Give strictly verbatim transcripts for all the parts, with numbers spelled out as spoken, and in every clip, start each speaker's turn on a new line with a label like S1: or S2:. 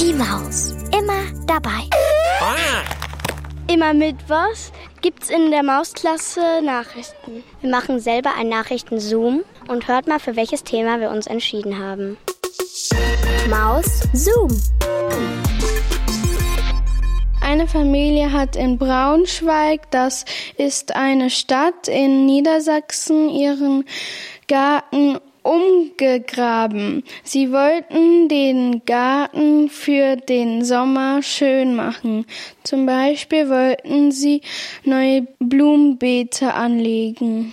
S1: Die Maus. Immer dabei.
S2: Immer mittwochs gibt's in der Mausklasse Nachrichten.
S3: Wir machen selber einen Nachrichten-Zoom und hört mal, für welches Thema wir uns entschieden haben.
S1: Maus Zoom.
S2: Eine Familie hat in Braunschweig, das ist eine Stadt in Niedersachsen, ihren Garten umgegraben. Sie wollten den Garten für den Sommer schön machen. Zum Beispiel wollten sie neue Blumenbeete anlegen.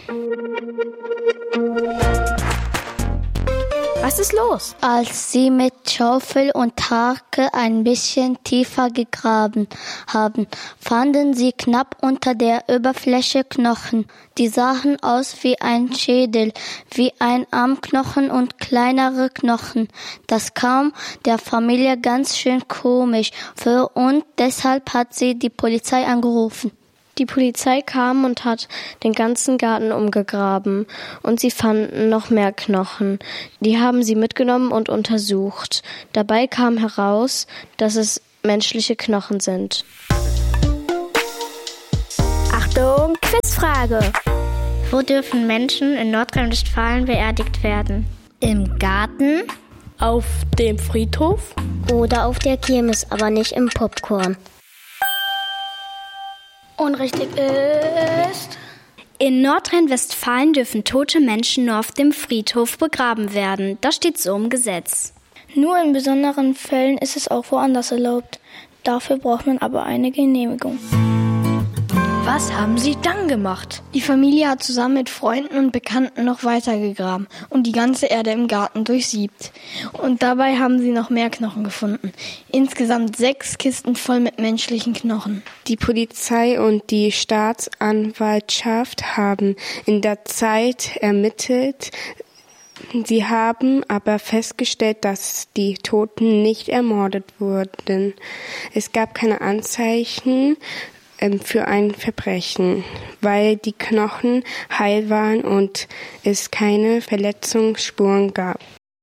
S1: Was ist los?
S4: Als sie mit Schaufel und Hake ein bisschen tiefer gegraben haben, fanden sie knapp unter der Oberfläche Knochen. Die sahen aus wie ein Schädel, wie ein Armknochen und kleinere Knochen. Das kam der Familie ganz schön komisch vor und deshalb hat sie die Polizei angerufen.
S3: Die Polizei kam und hat den ganzen Garten umgegraben und sie fanden noch mehr Knochen. Die haben sie mitgenommen und untersucht. Dabei kam heraus, dass es menschliche Knochen sind.
S1: Achtung, Quizfrage.
S3: Wo dürfen Menschen in Nordrhein-Westfalen beerdigt werden?
S1: Im Garten?
S5: Auf dem Friedhof?
S3: Oder auf der Kirmes, aber nicht im Popcorn.
S2: Unrichtig ist...
S6: In Nordrhein-Westfalen dürfen tote Menschen nur auf dem Friedhof begraben werden. Das steht so im Gesetz.
S2: Nur in besonderen Fällen ist es auch woanders erlaubt. Dafür braucht man aber eine Genehmigung.
S5: Was haben Sie dann gemacht?
S7: Die Familie hat zusammen mit Freunden und Bekannten noch weiter gegraben und die ganze Erde im Garten durchsiebt. Und dabei haben sie noch mehr Knochen gefunden. Insgesamt sechs Kisten voll mit menschlichen Knochen.
S8: Die Polizei und die Staatsanwaltschaft haben in der Zeit ermittelt. Sie haben aber festgestellt, dass die Toten nicht ermordet wurden. Es gab keine Anzeichen für ein Verbrechen, weil die Knochen heil waren und es keine Verletzungsspuren gab.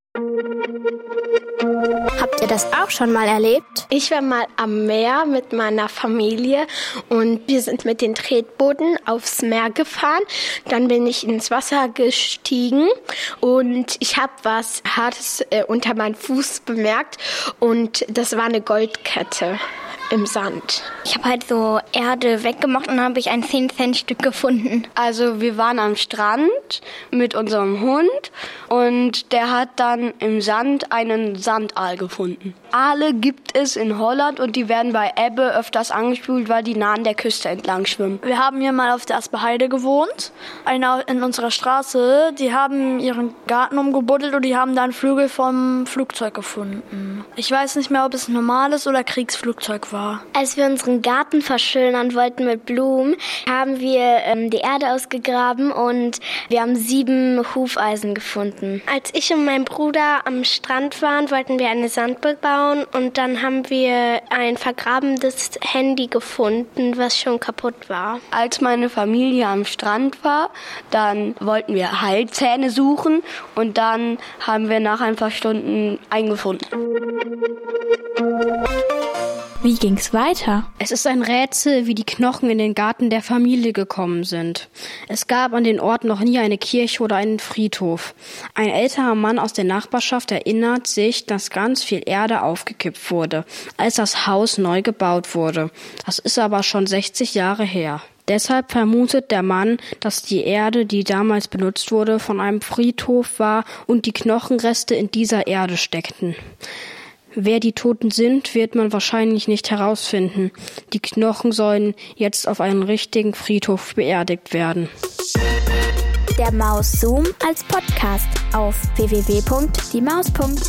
S1: Habt ihr das auch schon mal erlebt?
S9: Ich war mal am Meer mit meiner Familie und wir sind mit den Tretbooten aufs Meer gefahren. Dann bin ich ins Wasser gestiegen und ich habe was Hartes äh, unter meinem Fuß bemerkt und das war eine Goldkette im Sand.
S3: Ich habe halt so Erde weggemacht und dann habe ich ein zehn Cent Stück gefunden.
S10: Also wir waren am Strand mit unserem Hund und der hat dann im Sand einen Sandaal gefunden. Aale gibt es in Holland und die werden bei Ebbe öfters angespült, weil die nah an der Küste entlang schwimmen.
S5: Wir haben hier mal auf der Asperheide gewohnt, einer in unserer Straße. Die haben ihren Garten umgebuddelt und die haben da einen Flügel vom Flugzeug gefunden. Ich weiß nicht mehr, ob es ein normales oder Kriegsflugzeug war.
S3: Als wir unseren Garten verschönern wollten mit Blumen, haben wir ähm, die Erde ausgegraben und wir haben sieben Hufeisen gefunden.
S9: Als ich und mein Bruder am Strand waren, wollten wir eine Sandburg bauen und dann haben wir ein vergrabenes Handy gefunden, was schon kaputt war.
S10: Als meine Familie am Strand war, dann wollten wir Heilzähne suchen und dann haben wir nach ein paar Stunden einen gefunden.
S6: Wie ging's weiter?
S11: Es ist ein Rätsel, wie die Knochen in den Garten der Familie gekommen sind. Es gab an den Ort noch nie eine Kirche oder einen Friedhof. Ein älterer Mann aus der Nachbarschaft erinnert sich, dass ganz viel Erde aufgekippt wurde, als das Haus neu gebaut wurde. Das ist aber schon sechzig Jahre her. Deshalb vermutet der Mann, dass die Erde, die damals benutzt wurde, von einem Friedhof war und die Knochenreste in dieser Erde steckten. Wer die Toten sind, wird man wahrscheinlich nicht herausfinden. Die Knochen sollen jetzt auf einen richtigen Friedhof beerdigt werden.
S1: Der Maus Zoom als Podcast auf w w w punkt die maus punkt